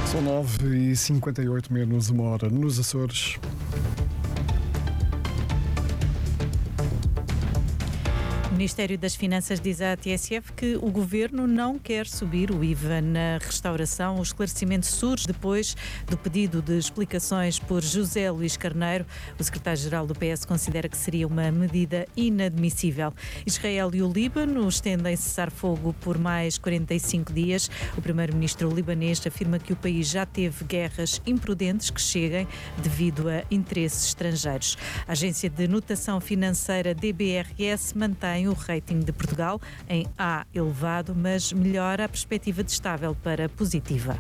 São 9h58, menos uma hora nos Açores. O Ministério das Finanças diz à TSF que o Governo não quer subir o IVA na restauração. O esclarecimento surge depois do pedido de explicações por José Luís Carneiro. O secretário-geral do PS considera que seria uma medida inadmissível. Israel e o Líbano estendem cessar-fogo por mais 45 dias. O primeiro-ministro libanês afirma que o país já teve guerras imprudentes que cheguem devido a interesses estrangeiros. A agência de notação financeira DBRS mantém o rating de Portugal em A elevado, mas melhora a perspectiva de estável para positiva.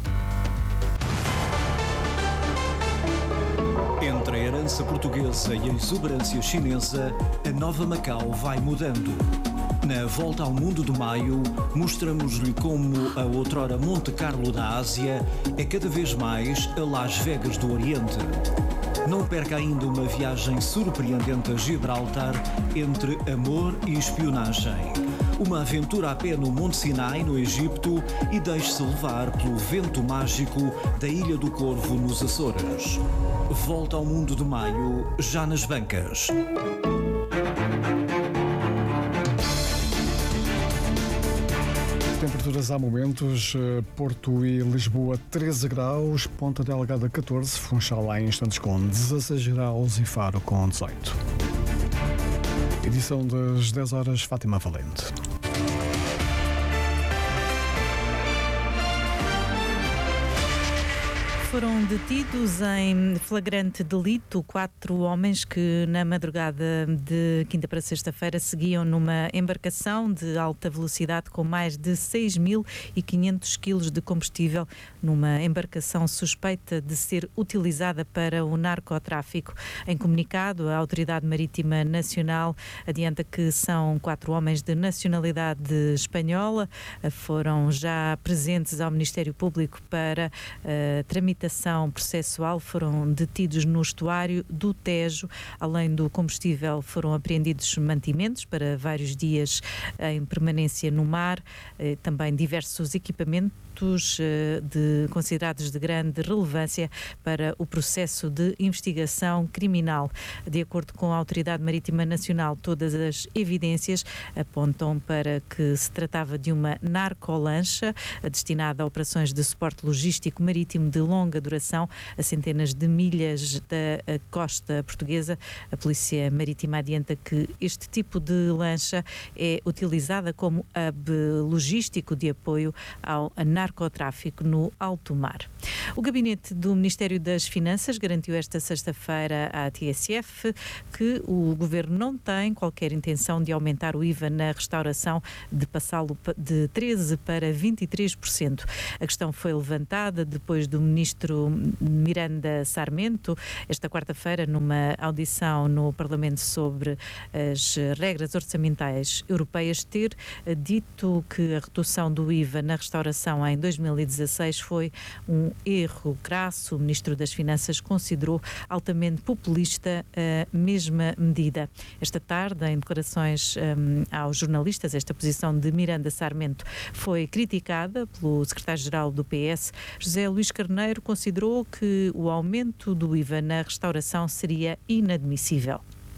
Entre a herança portuguesa e a exuberância chinesa, a nova Macau vai mudando. Na Volta ao Mundo de Maio, mostramos-lhe como a outrora Monte Carlo da Ásia é cada vez mais a Las Vegas do Oriente. Não perca ainda uma viagem surpreendente a Gibraltar entre amor e espionagem. Uma aventura a pé no Monte Sinai, no Egito, e deixe-se levar pelo vento mágico da Ilha do Corvo, nos Açores. Volta ao Mundo de Maio, já nas bancas. Temperaturas há momentos, Porto e Lisboa 13 graus, Ponta Delgada 14, Funchal há instantes com 16 graus e Faro com 18. Edição das 10 horas, Fátima Valente. Foram detidos em flagrante delito 4 homens que na madrugada de quinta para sexta-feira seguiam numa embarcação de alta velocidade com mais de 6.500 quilos de combustível, numa embarcação suspeita de ser utilizada para o narcotráfico. Em comunicado, a Autoridade Marítima Nacional adianta que são 4 homens de nacionalidade espanhola, foram já presentes ao Ministério Público para tramitação processual, foram detidos no estuário do Tejo. Além do combustível, foram apreendidos mantimentos para vários dias em permanência no mar, também diversos equipamentos considerados de grande relevância para o processo de investigação criminal. De acordo com a Autoridade Marítima Nacional, todas as evidências apontam para que se tratava de uma narcolancha destinada a operações de suporte logístico marítimo de longa duração a centenas de milhas da costa portuguesa. A Polícia Marítima adianta que este tipo de lancha é utilizada como hub logístico de apoio ao narcotráfico no alto mar. O gabinete do Ministério das Finanças garantiu esta sexta-feira à TSF que o Governo não tem qualquer intenção de aumentar o IVA na restauração, de passá-lo de 13% para 23%. A questão foi levantada depois do Ministro Miranda Sarmento, esta quarta-feira, numa audição no Parlamento sobre as regras orçamentais europeias, ter dito que a redução do IVA na restauração em 2016 foi um erro crasso. O Ministro das Finanças considerou altamente populista a mesma medida. Esta tarde, em declarações aos jornalistas, esta posição de Miranda Sarmento foi criticada pelo secretário-geral do PS. José Luís Carneiro considerou que o aumento do IVA na restauração seria inadmissível.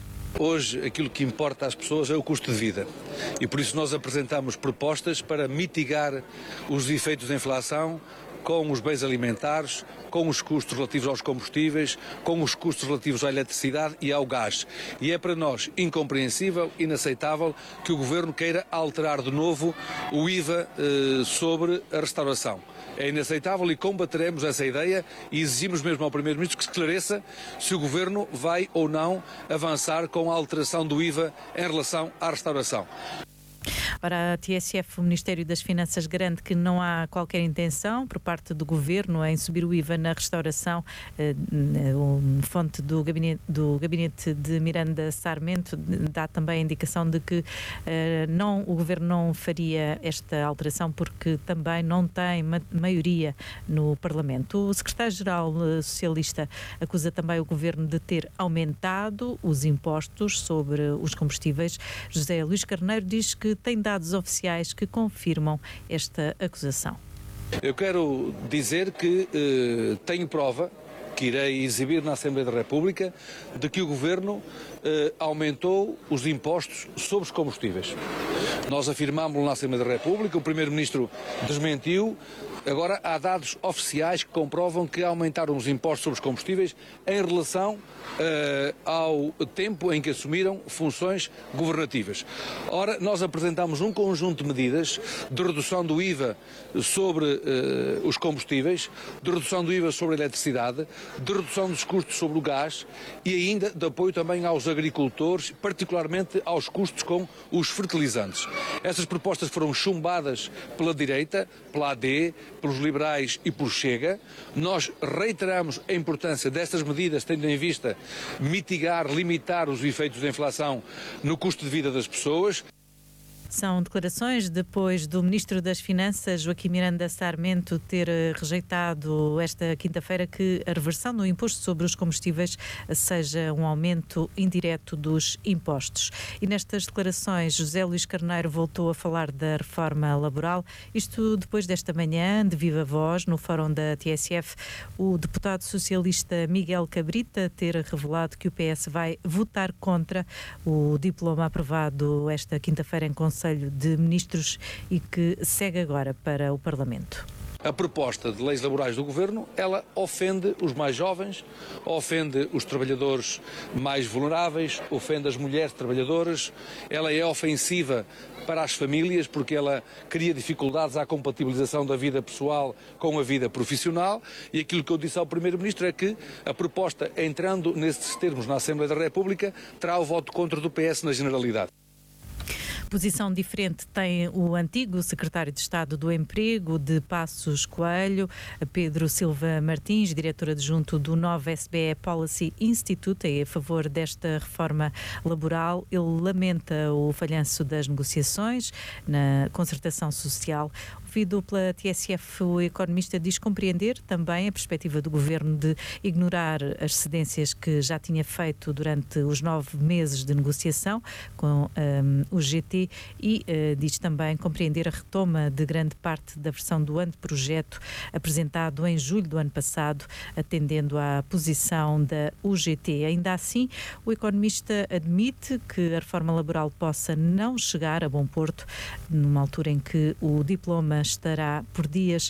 Hoje, aquilo que importa às pessoas é o custo de vida e por isso nós apresentamos propostas para mitigar os efeitos da inflação com os bens alimentares, com os custos relativos aos combustíveis, com os custos relativos à eletricidade e ao gás. E é para nós incompreensível, inaceitável, que o Governo queira alterar de novo o IVA sobre a restauração. É inaceitável e combateremos essa ideia e exigimos mesmo ao Primeiro-Ministro que esclareça se o Governo vai ou não avançar com a alteração do IVA em relação à restauração. Para a TSF, o Ministério das Finanças garante que não há qualquer intenção por parte do Governo em subir o IVA na restauração. Fonte do gabinete de Miranda Sarmento dá também a indicação de que o Governo não faria esta alteração porque também não tem maioria no Parlamento. O secretário-geral socialista acusa também o Governo de ter aumentado os impostos sobre os combustíveis. José Luís Carneiro diz que tem dados oficiais que confirmam esta acusação. Eu quero dizer que tenho prova, que irei exibir na Assembleia da República, de que o Governo aumentou os impostos sobre os combustíveis. Nós afirmámos na Assembleia da República, o Primeiro-Ministro desmentiu. Agora há dados oficiais que comprovam que aumentaram os impostos sobre os combustíveis em relação ao tempo em que assumiram funções governativas. Ora, nós apresentamos um conjunto de medidas de redução do IVA sobre os combustíveis, de redução do IVA sobre a eletricidade, de redução dos custos sobre o gás e ainda de apoio também aos agricultores, particularmente aos custos com os fertilizantes. Essas propostas foram chumbadas pela direita, pela AD, pelos liberais e pelo Chega. Nós reiteramos a importância destas medidas, tendo em vista mitigar, limitar os efeitos da inflação no custo de vida das pessoas. São declarações depois do Ministro das Finanças, Joaquim Miranda Sarmento, ter rejeitado esta quinta-feira que a reversão do imposto sobre os combustíveis seja um aumento indireto dos impostos. E nestas declarações, José Luís Carneiro voltou a falar da reforma laboral. Isto depois desta manhã, de viva voz, no fórum da TSF, o deputado socialista Miguel Cabrita ter revelado que o PS vai votar contra o diploma aprovado esta quinta-feira em Conselho de Ministros e que segue agora para o Parlamento. A proposta de leis laborais do Governo, ela ofende os mais jovens, ofende os trabalhadores mais vulneráveis, ofende as mulheres trabalhadoras, ela é ofensiva para as famílias porque ela cria dificuldades à compatibilização da vida pessoal com a vida profissional e aquilo que eu disse ao Primeiro-Ministro é que a proposta, entrando nesses termos na Assembleia da República, terá o voto contra do PS na generalidade. Posição diferente tem o antigo secretário de Estado do Emprego de Passos Coelho, Pedro Silva Martins, diretor adjunto do Nova SBE Policy Institute, é a favor desta reforma laboral. Ele lamenta o falhanço das negociações na concertação social. Ouvido pela TSF, o economista diz compreender também a perspectiva do Governo de ignorar as cedências que já tinha feito durante os 9 meses de negociação com o GT e diz também compreender a retoma de grande parte da versão do anteprojeto apresentado em julho do ano passado, atendendo à posição da UGT. Ainda assim, o economista admite que a reforma laboral possa não chegar a bom porto, numa altura em que o diploma estará por dias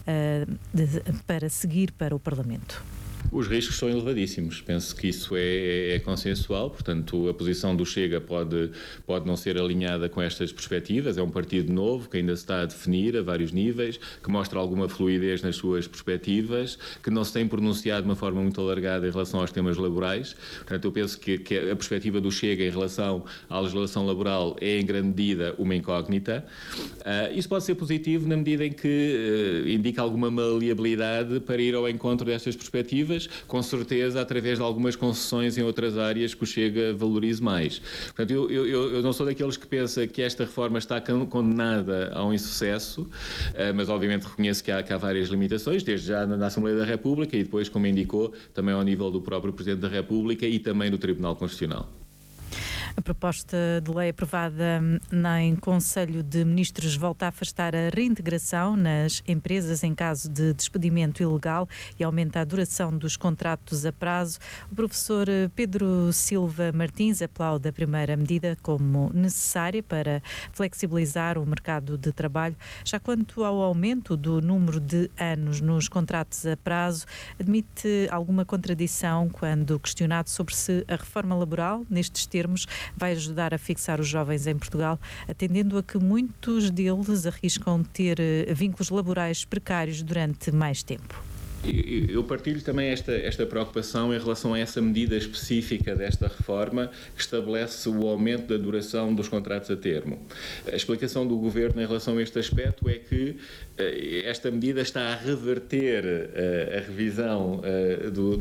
para seguir para o Parlamento. Os riscos são elevadíssimos, penso que isso é consensual, portanto a posição do Chega pode não ser alinhada com estas perspectivas, é um partido novo que ainda se está a definir a vários níveis, que mostra alguma fluidez nas suas perspectivas, que não se tem pronunciado de uma forma muito alargada em relação aos temas laborais, portanto eu penso que a perspectiva do Chega em relação à legislação laboral é em grande medida uma incógnita. Isso pode ser positivo na medida em que indica alguma maleabilidade para ir ao encontro destas perspectivas, com certeza através de algumas concessões em outras áreas que o Chega valorize mais. Portanto, eu não sou daqueles que pensa que esta reforma está condenada a um insucesso, mas obviamente reconheço que há várias limitações, desde já na Assembleia da República e depois, como indicou, também ao nível do próprio Presidente da República e também do Tribunal Constitucional. A proposta de lei aprovada em Conselho de Ministros volta a afastar a reintegração nas empresas em caso de despedimento ilegal e aumenta a duração dos contratos a prazo. O professor Pedro Silva Martins aplaude a primeira medida como necessária para flexibilizar o mercado de trabalho. Já quanto ao aumento do número de anos nos contratos a prazo, admite alguma contradição quando questionado sobre se a reforma laboral, nestes termos, vai ajudar a fixar os jovens em Portugal, atendendo a que muitos deles arriscam ter vínculos laborais precários durante mais tempo. Eu partilho também esta preocupação em relação a essa medida específica desta reforma que estabelece o aumento da duração dos contratos a termo. A explicação do Governo em relação a este aspecto é que esta medida está a reverter a revisão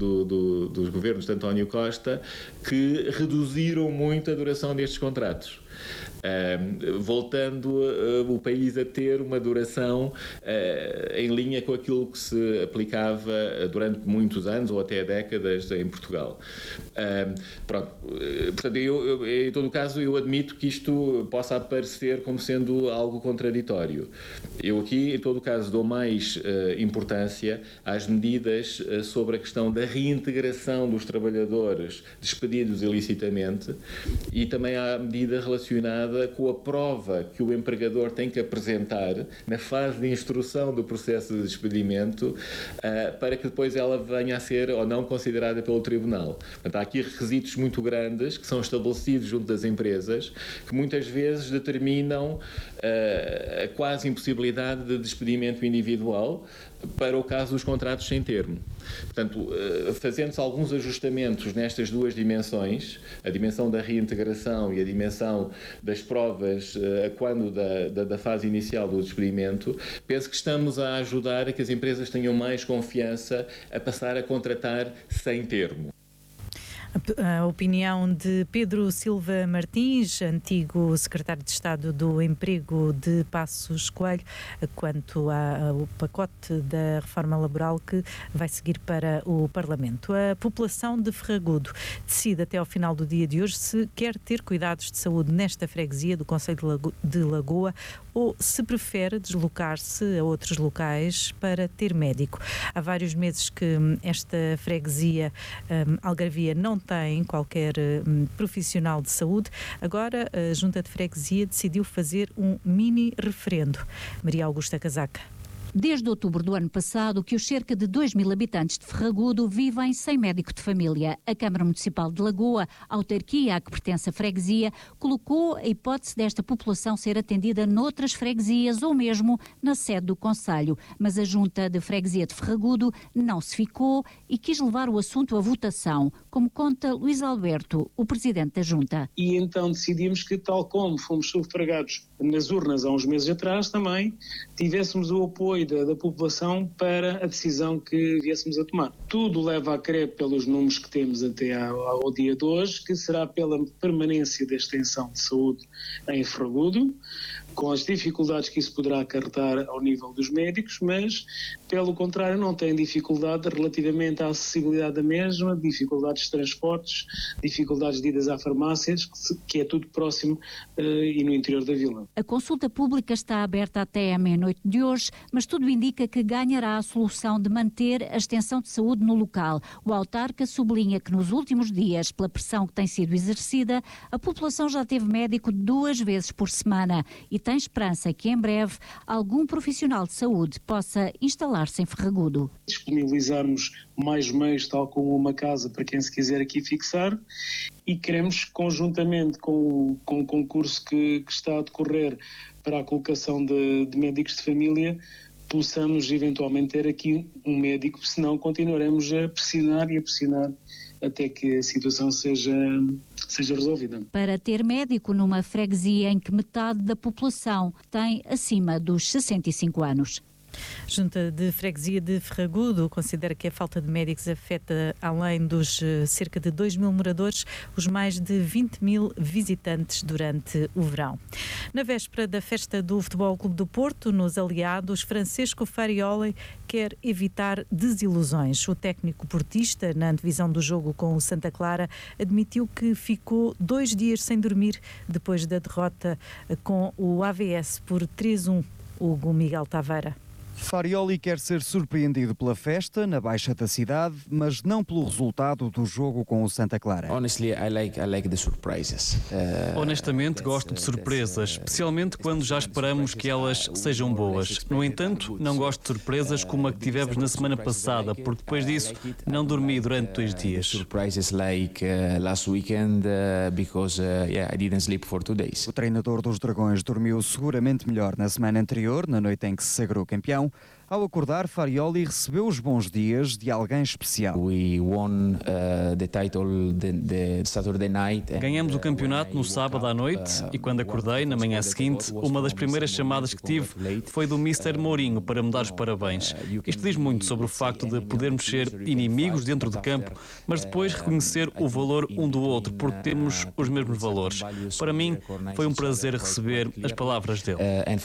dos governos de António Costa, que reduziram muito a duração destes contratos. voltando o país a ter uma duração em linha com aquilo que se aplicava durante muitos anos ou até décadas em Portugal. Portanto, em todo o caso, eu admito que isto possa aparecer como sendo algo contraditório. Eu aqui, em todo o caso, dou mais importância às medidas sobre a questão da reintegração dos trabalhadores despedidos ilicitamente e também à medida relacionada com a prova que o empregador tem que apresentar na fase de instrução do processo de despedimento para que depois ela venha a ser ou não considerada pelo tribunal. Portanto, há aqui requisitos muito grandes que são estabelecidos junto das empresas que muitas vezes determinam a quase impossibilidade de despedimento individual para o caso dos contratos sem termo. Portanto, fazendo-se alguns ajustamentos nestas duas dimensões, a dimensão da reintegração e a dimensão das provas quando da fase inicial do despedimento, penso que estamos a ajudar a que as empresas tenham mais confiança a passar a contratar sem termo. A opinião de Pedro Silva Martins, antigo secretário de Estado do Emprego de Passos Coelho, quanto ao pacote da reforma laboral que vai seguir para o Parlamento. A população de Ferragudo decide até ao final do dia de hoje se quer ter cuidados de saúde nesta freguesia do concelho de Lagoa ou se prefere deslocar-se a outros locais para ter médico. Há vários meses que esta freguesia algarvia não tem qualquer profissional de saúde. Agora a Junta de Freguesia decidiu fazer um mini referendo. Maria Augusta Casaca. Desde outubro do ano passado que os cerca de 2.000 habitantes de Ferragudo vivem sem médico de família. A Câmara Municipal de Lagoa, a autarquia a que pertence a freguesia, colocou a hipótese desta população ser atendida noutras freguesias ou mesmo na sede do concelho. Mas a Junta de Freguesia de Ferragudo não se ficou e quis levar o assunto à votação, como conta Luís Alberto, o presidente da Junta. E então decidimos que, tal como fomos sufragados nas urnas há uns meses atrás, também tivéssemos o apoio da população para a decisão que viéssemos a tomar. Tudo leva a crer, pelos números que temos até ao dia de hoje, que será pela permanência da extensão de saúde em Ferragudo, com as dificuldades que isso poderá acarretar ao nível dos médicos, mas, pelo contrário, não tem dificuldade relativamente à acessibilidade da mesma, dificuldades de transportes, dificuldades de idas a farmácias, que é tudo próximo e no interior da vila. A consulta pública está aberta até à meia-noite de hoje, mas tudo indica que ganhará a solução de manter a extensão de saúde no local. O autarca sublinha que nos últimos dias, pela pressão que tem sido exercida, a população já teve médico 2 vezes por semana e tem esperança que em breve algum profissional de saúde possa instalar-se em Ferragudo. Disponibilizarmos mais meios, tal como uma casa para quem se quiser aqui fixar, e queremos, conjuntamente com o concurso que está a decorrer para a colocação de médicos de família, possamos eventualmente ter aqui um médico, senão continuaremos a pressionar até que a situação seja resolvida. Para ter médico numa freguesia em que metade da população tem acima dos 65 anos. Junta de Freguesia de Ferragudo considera que a falta de médicos afeta, além dos cerca de 2.000 moradores, os mais de 20.000 visitantes durante o verão. Na véspera da festa do Futebol Clube do Porto, nos aliados, Francisco Farioli quer evitar desilusões. O técnico portista, na antevisão do jogo com o Santa Clara, admitiu que ficou 2 dias sem dormir depois da derrota com o AVS por 3-1. Hugo Miguel Taveira. Farioli quer ser surpreendido pela festa na Baixa da cidade, mas não pelo resultado do jogo com o Santa Clara. Honestamente, gosto de surpresas, especialmente quando já esperamos que elas sejam boas. No entanto, não gosto de surpresas como a que tivemos na semana passada, porque depois disso não dormi durante 2 dias. O treinador dos Dragões dormiu seguramente melhor na semana anterior, na noite em que se sagrou campeão. Ao acordar, Farioli recebeu os bons dias de alguém especial. Ganhamos o campeonato no sábado à noite e quando acordei, na manhã seguinte, uma das primeiras chamadas que tive foi do Mr. Mourinho para me dar os parabéns. Isto diz muito sobre o facto de podermos ser inimigos dentro de campo, mas depois reconhecer o valor um do outro, porque temos os mesmos valores. Para mim, foi um prazer receber as palavras dele.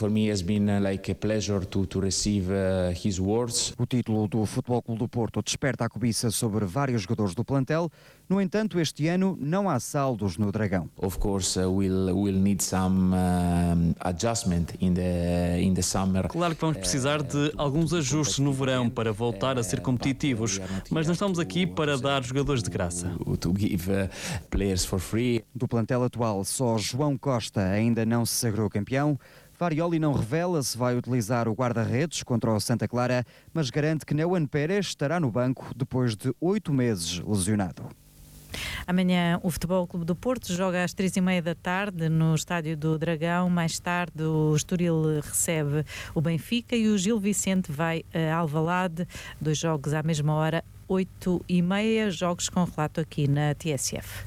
O título do Futebol Clube do Porto desperta a cobiça sobre vários jogadores do plantel. No entanto, este ano não há saldos no Dragão. Of course, we'll need some adjustment in the summer. Claro que vamos precisar de alguns ajustes no verão para voltar a ser competitivos, mas não estamos aqui para dar jogadores de graça. To give players for free. Do plantel atual, só João Costa ainda não se sagrou campeão. Farioli não revela se vai utilizar o guarda-redes contra o Santa Clara, mas garante que Neuan Pérez estará no banco depois de 8 meses lesionado. Amanhã o Futebol Clube do Porto joga às 3h30 da tarde no Estádio do Dragão. Mais tarde o Estoril recebe o Benfica e o Gil Vicente vai a Alvalade. 2 jogos à mesma hora, 8h30, jogos com relato aqui na TSF.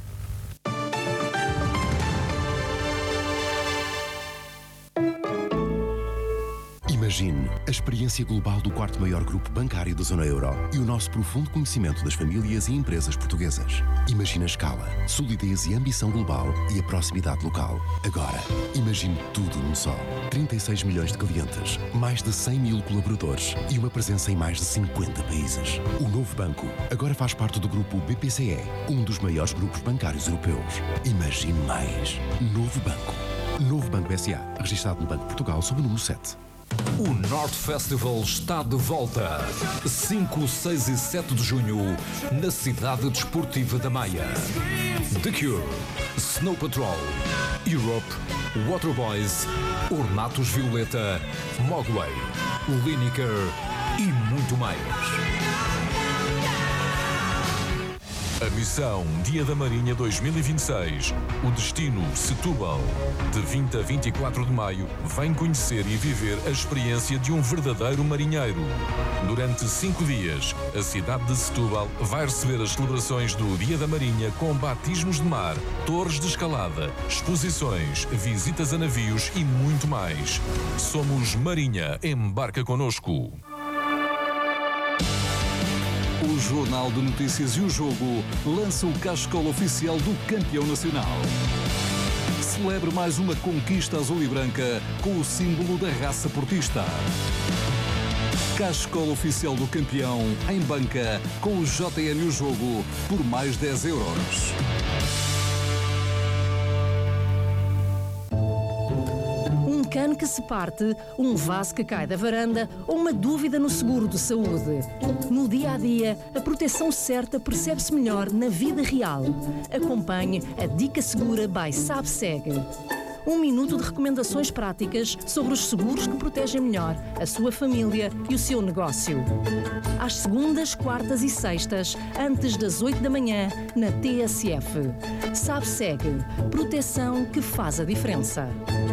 Imagine a experiência global do 4º maior grupo bancário da zona euro e o nosso profundo conhecimento das famílias e empresas portuguesas. Imagine a escala, solidez e ambição global e a proximidade local. Agora, imagine tudo num só. 36 milhões de clientes, mais de 100 mil colaboradores e uma presença em mais de 50 países. O novo banco agora faz parte do grupo BPCE, um dos maiores grupos bancários europeus. Imagine mais. Novo Banco. Novo Banco S.A., registado no Banco de Portugal sob o número 7. O North Festival está de volta. 5, 6 e 7 de junho, na cidade desportiva da Maia. The Cure, Snow Patrol, Europe, Waterboys, Ornatos Violeta, Mogwai, Lineker e muito mais. A missão Dia da Marinha 2026. O destino Setúbal. De 20 a 24 de maio, vem conhecer e viver a experiência de um verdadeiro marinheiro. Durante 5 dias, a cidade de Setúbal vai receber as celebrações do Dia da Marinha com batismos de mar, torres de escalada, exposições, visitas a navios e muito mais. Somos Marinha. Embarca connosco. O Jornal de Notícias e o Jogo lança o cascola oficial do campeão nacional. Celebre mais uma conquista azul e branca com o símbolo da raça portista. Cascola oficial do campeão em banca com o JN e o Jogo por mais 10 euros. Um cano que se parte, um vaso que cai da varanda ou uma dúvida no seguro de saúde. No dia a dia, a proteção certa percebe-se melhor na vida real. Acompanhe a Dica Segura by SABSEG. 1 minuto de recomendações práticas sobre os seguros que protegem melhor a sua família e o seu negócio. Às segundas, quartas e sextas, antes das 8 da manhã, na TSF. SABSEG. Proteção que faz a diferença.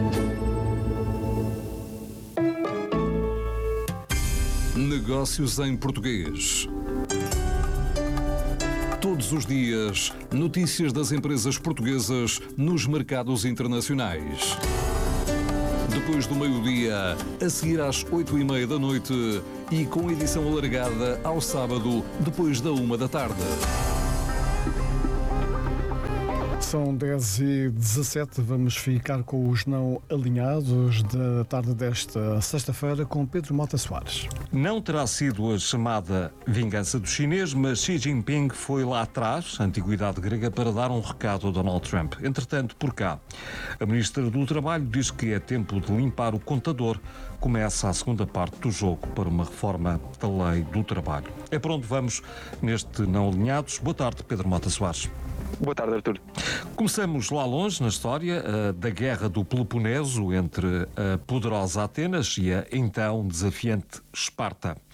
Negócios em português. Todos os dias, notícias das empresas portuguesas nos mercados internacionais. Depois do meio-dia, a seguir às 8h30 da noite e com edição alargada ao sábado, depois da 1 da tarde. São 10h17, vamos ficar com os não alinhados da tarde desta sexta-feira com Pedro Mota Soares. Não terá sido a chamada vingança do chinês, mas Xi Jinping foi lá atrás, a antiguidade grega, para dar um recado a Donald Trump. Entretanto, por cá, a Ministra do Trabalho diz que é tempo de limpar o contador. Começa a segunda parte do jogo para uma reforma da lei do trabalho. É por onde vamos neste Não Alinhados. Boa tarde, Pedro Mota Soares. Boa tarde, Artur. Começamos lá longe na história da guerra do Peloponeso entre a poderosa Atenas e a então desafiante Esparta.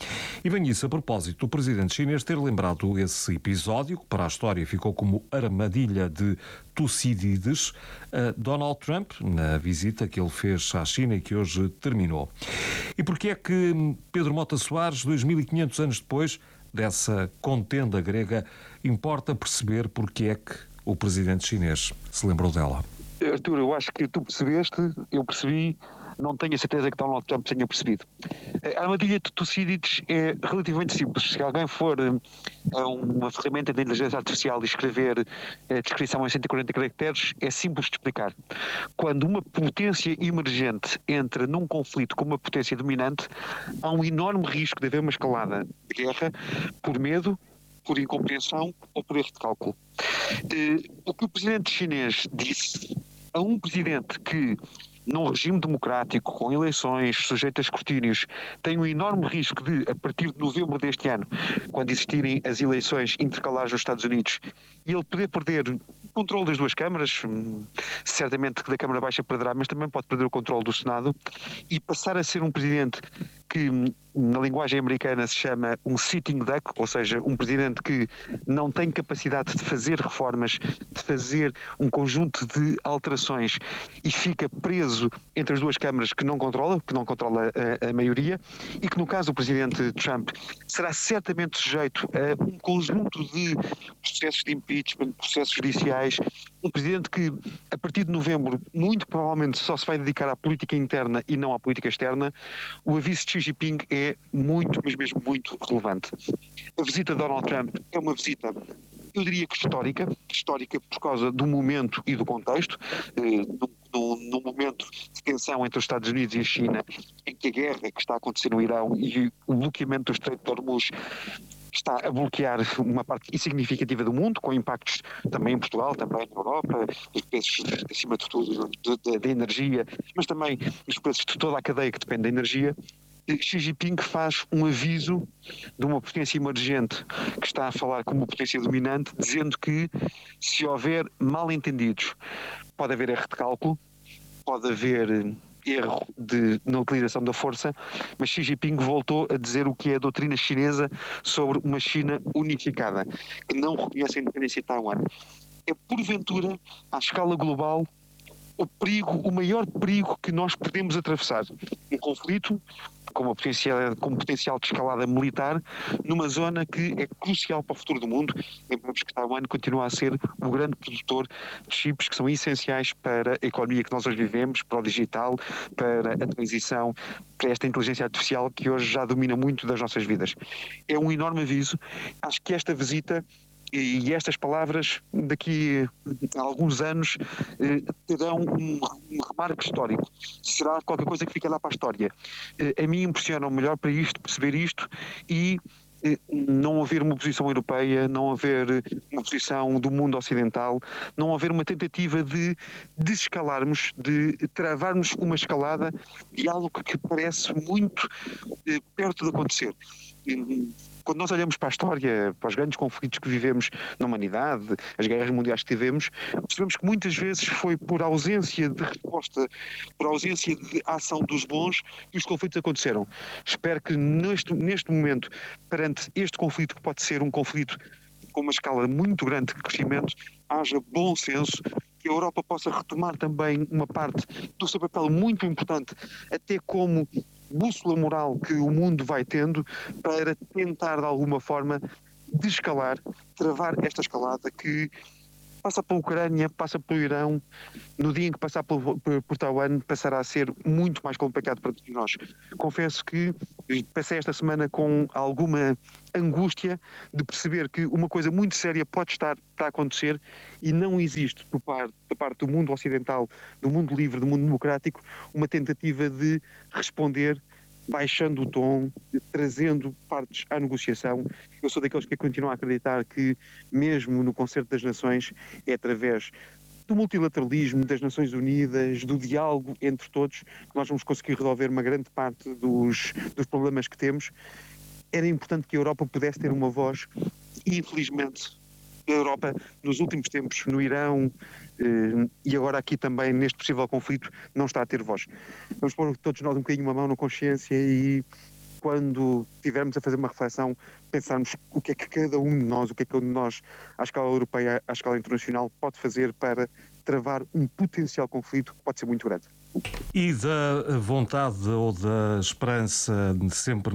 E vem isso a propósito do presidente chinês ter lembrado esse episódio, que para a história ficou como armadilha de Tucídides, Donald Trump, na visita que ele fez à China e que hoje terminou. E porquê é que Pedro Mota Soares, 2500 anos depois dessa contenda grega, importa perceber porque é que o presidente chinês se lembrou dela? Artur, eu acho que tu percebeste, eu percebi, não tenho a certeza que Donald Trump tenha percebido. A armadilha de Tucídides é relativamente simples. Se alguém for a uma ferramenta de inteligência artificial e escrever a descrição em 140 caracteres, é simples de explicar. Quando uma potência emergente entra num conflito com uma potência dominante, há um enorme risco de haver uma escalada de guerra por medo, por incompreensão ou por erro de cálculo. O que o presidente chinês disse a um presidente que, num regime democrático, com eleições sujeitas a escrutínios, tem um enorme risco de, a partir de novembro deste ano, quando existirem as eleições intercalares nos Estados Unidos, ele poder perder o controle das duas câmaras, certamente que da Câmara Baixa perderá, mas também pode perder o controle do Senado, e passar a ser um presidente que, na linguagem americana, se chama um sitting duck, ou seja, um presidente que não tem capacidade de fazer reformas, de fazer um conjunto de alterações e fica preso entre as duas câmaras que não controla a maioria, e que no caso do presidente Trump será certamente sujeito a um conjunto de processos de impeachment, processos judiciais, um presidente que a partir de novembro muito provavelmente só se vai dedicar à política interna e não à política externa. O aviso de Xi Jinping é muito, mas mesmo muito relevante. A visita de Donald Trump é uma visita, eu diria que histórica por causa do momento e do contexto, num momento de tensão entre os Estados Unidos e a China, em que a guerra que está a acontecer no Irão e o bloqueamento do Estreito de Hormuz está a bloquear uma parte insignificativa do mundo, com impactos também em Portugal, também na Europa, os preços, acima de tudo, da energia, mas também os preços de toda a cadeia que depende da energia. Xi Jinping faz um aviso de uma potência emergente que está a falar como uma potência dominante, dizendo que se houver mal-entendidos, pode haver erro de cálculo, pode haver erro na utilização da força, mas Xi Jinping voltou a dizer o que é a doutrina chinesa sobre uma China unificada, que não reconhece a independência de Taiwan. É porventura, à escala global, o maior perigo que nós podemos atravessar. Um conflito com potencial de escalada militar numa zona que é crucial para o futuro do mundo. Lembramos que Taiwan continua a ser o grande produtor de chips que são essenciais para a economia que nós hoje vivemos, para o digital, para a transição, para esta inteligência artificial que hoje já domina muito das nossas vidas. É um enorme aviso. Acho que esta visita e estas palavras daqui a alguns anos terão um remarco histórico. Será qualquer coisa que ficará para a história. A mim impressiona melhor para isto, perceber isto e não haver uma posição europeia, não haver uma posição do mundo ocidental, não haver uma tentativa de desescalarmos, de travarmos uma escalada de algo que parece muito perto de acontecer. Quando nós olhamos para a história, para os grandes conflitos que vivemos na humanidade, as guerras mundiais que tivemos, percebemos que muitas vezes foi por ausência de resposta, por ausência de ação dos bons, que os conflitos aconteceram. Espero que neste momento, perante este conflito, que pode ser um conflito com uma escala muito grande de crescimento, haja bom senso, que a Europa possa retomar também uma parte do seu papel muito importante, até como bússola moral que o mundo vai tendo para tentar de alguma forma desescalar, travar esta escalada que passa pela Ucrânia, passa pelo Irão, no dia em que passar por Taiwan passará a ser muito mais complicado para todos nós. Confesso que passei esta semana com alguma angústia de perceber que uma coisa muito séria pode estar para acontecer e não existe da parte do mundo ocidental, do mundo livre, do mundo democrático, uma tentativa de responder baixando o tom, trazendo partes à negociação. Eu sou daqueles que continuam a acreditar que, mesmo no Concerto das Nações, é através do multilateralismo, das Nações Unidas, do diálogo entre todos, que nós vamos conseguir resolver uma grande parte dos problemas que temos. Era importante que a Europa pudesse ter uma voz e, infelizmente, a Europa, nos últimos tempos, no Irão e agora aqui também neste possível conflito, não está a ter voz. Vamos pôr todos nós um bocadinho uma mão na consciência e quando estivermos a fazer uma reflexão, pensarmos o que é que cada um de nós, o que é que cada um de nós, à escala europeia, à escala internacional, pode fazer para travar um potencial conflito que pode ser muito grande. E da vontade ou da esperança de sempre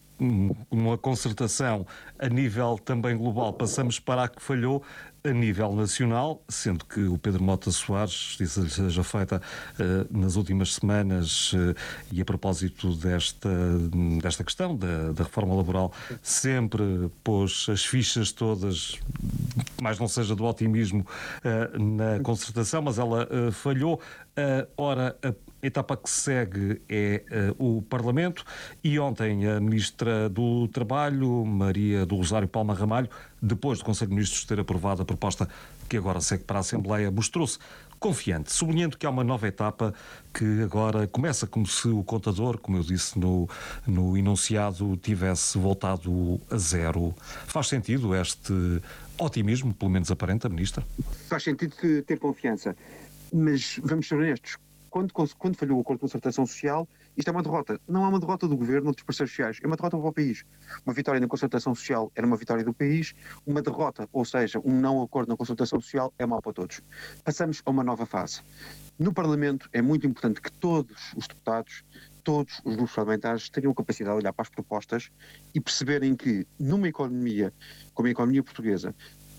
numa concertação a nível também global, passamos para a que falhou a nível nacional, sendo que o Pedro Mota Soares, isso seja feita nas últimas semanas, e a propósito desta questão da reforma laboral, sempre pôs as fichas todas, mais não seja do otimismo, na concertação, mas ela falhou. Ora, a etapa que segue é o Parlamento, e ontem a Ministra do Trabalho, Maria do Rosário Palma Ramalho, depois do Conselho de Ministros ter aprovado a proposta que agora segue para a Assembleia, mostrou-se confiante, sublinhando que há uma nova etapa que agora começa como se o contador, como eu disse no enunciado, tivesse voltado a zero. Faz sentido este otimismo, pelo menos aparente, a Ministra? Faz sentido ter confiança, mas vamos ser honestos. Quando falhou o acordo de concertação social, isto é uma derrota. Não é uma derrota do governo ou dos parceiros sociais, é uma derrota para o país. Uma vitória na concertação social era uma vitória do país, uma derrota, ou seja, um não acordo na concertação social, é mau para todos. Passamos a uma nova fase. No Parlamento é muito importante que todos os deputados, todos os grupos parlamentares tenham a capacidade de olhar para as propostas e perceberem que numa economia como a economia portuguesa,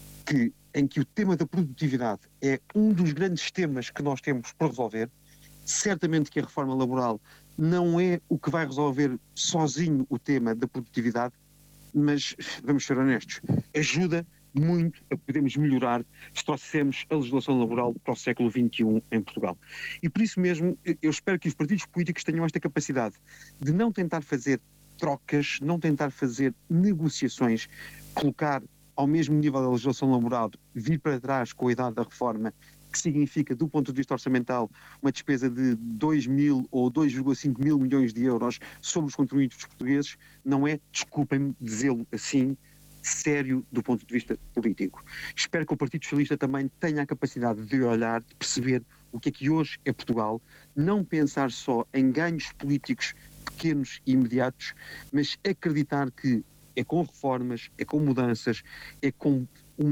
em que o tema da produtividade é um dos grandes temas que nós temos para resolver, certamente que a reforma laboral não é o que vai resolver sozinho o tema da produtividade, mas, vamos ser honestos, ajuda muito a podermos melhorar se trouxermos a legislação laboral para o século XXI em Portugal. E por isso mesmo, eu espero que os partidos políticos tenham esta capacidade de não tentar fazer trocas, não tentar fazer negociações, colocar ao mesmo nível da legislação laboral, vir para trás com a idade da reforma, que significa, do ponto de vista orçamental, uma despesa de 2.000 ou 2,5 mil milhões de euros sobre os contribuintes portugueses, não é, desculpem-me dizê-lo assim, sério do ponto de vista político. Espero que o Partido Socialista também tenha a capacidade de olhar, de perceber o que é que hoje é Portugal, não pensar só em ganhos políticos pequenos e imediatos, mas acreditar que é com reformas, é com mudanças, é com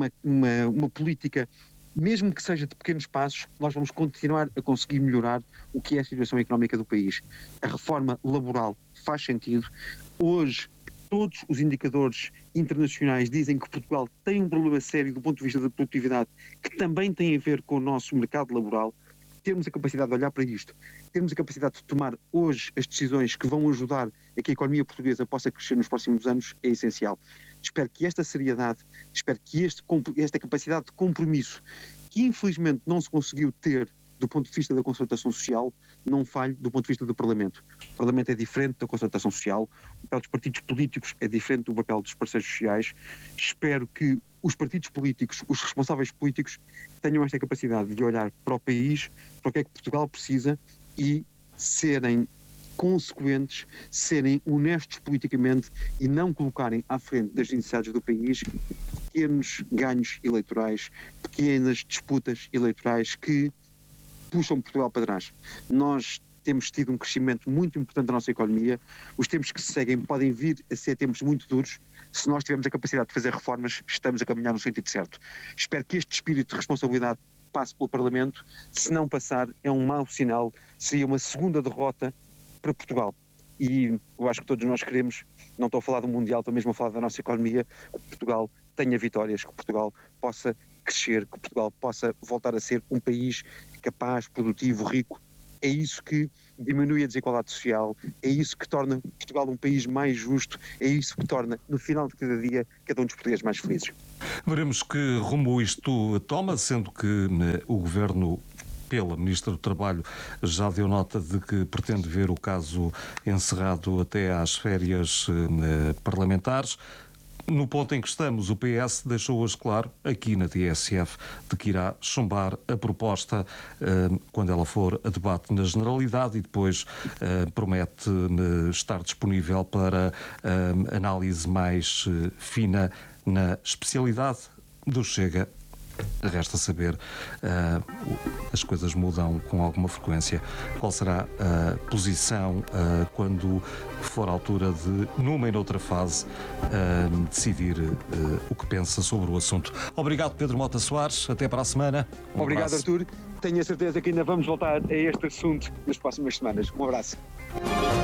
uma política, mesmo que seja de pequenos passos, nós vamos continuar a conseguir melhorar o que é a situação económica do país. A reforma laboral faz sentido. Hoje, todos os indicadores internacionais dizem que Portugal tem um problema sério do ponto de vista da produtividade, que também tem a ver com o nosso mercado laboral. Termos a capacidade de olhar para isto, termos a capacidade de tomar hoje as decisões que vão ajudar a que a economia portuguesa possa crescer nos próximos anos é essencial. Espero que esta seriedade, espero que esta capacidade de compromisso, que infelizmente não se conseguiu ter do ponto de vista da concertação social, não falhe do ponto de vista do Parlamento. O Parlamento é diferente da concertação social, o papel dos partidos políticos é diferente do papel dos parceiros sociais. Espero que os partidos políticos, os responsáveis políticos, tenham esta capacidade de olhar para o país, para o que é que Portugal precisa e serem consequentes, serem honestos politicamente e não colocarem à frente das necessidades do país pequenos ganhos eleitorais, pequenas disputas eleitorais que puxam Portugal para trás. Nós temos tido um crescimento muito importante da nossa economia, os tempos que se seguem podem vir a ser tempos muito duros. Se nós tivermos a capacidade de fazer reformas, estamos a caminhar no sentido certo. Espero que este espírito de responsabilidade passe pelo Parlamento. Se não passar, é um mau sinal, seria uma segunda derrota para Portugal. E eu acho que todos nós queremos, não estou a falar do Mundial, estou mesmo a falar da nossa economia, que Portugal tenha vitórias, que Portugal possa crescer, que Portugal possa voltar a ser um país capaz, produtivo, rico. É isso que diminui a desigualdade social, é isso que torna Portugal um país mais justo, é isso que torna, no final de cada dia, cada um dos portugueses mais felizes. Veremos que rumo isto toma, sendo que o Governo, pela Ministra do Trabalho, já deu nota de que pretende ver o caso encerrado até às férias parlamentares. No ponto em que estamos, o PS deixou hoje claro, aqui na TSF, de que irá chumbar a proposta quando ela for a debate na Generalidade e depois promete estar disponível para análise mais fina na especialidade do Chega resta saber, as coisas mudam com alguma frequência. Qual será a posição quando for a altura de, numa e noutra fase, decidir o que pensa sobre o assunto? Obrigado, Pedro Mota Soares. Até para a semana. Obrigado, abraço. Artur. Tenho a certeza que ainda vamos voltar a este assunto nas próximas semanas. Um abraço.